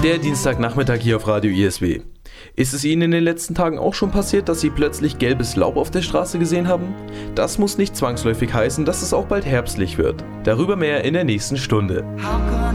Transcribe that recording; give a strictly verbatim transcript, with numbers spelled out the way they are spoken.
Der Dienstagnachmittag hier auf Radio I S W. Ist es Ihnen in den letzten Tagen auch schon passiert, dass Sie plötzlich gelbes Laub auf der Straße gesehen haben? Das muss nicht zwangsläufig heißen, dass es auch bald herbstlich wird. Darüber mehr in der nächsten Stunde.